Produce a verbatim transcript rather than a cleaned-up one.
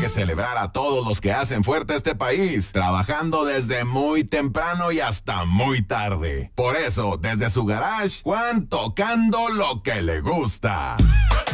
celebrar a todos los que hacen fuerte este país, trabajando desde muy temprano y hasta muy tarde. Por eso, desde su garage, Juan tocando lo que le gusta.